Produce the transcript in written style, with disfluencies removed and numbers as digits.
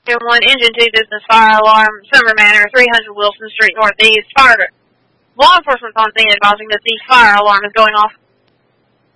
1, Engine 2 Business Fire Alarm, Summer Manor, 300 Wilson Street Northeast. Law enforcement's on scene advising that the fire alarm is going off.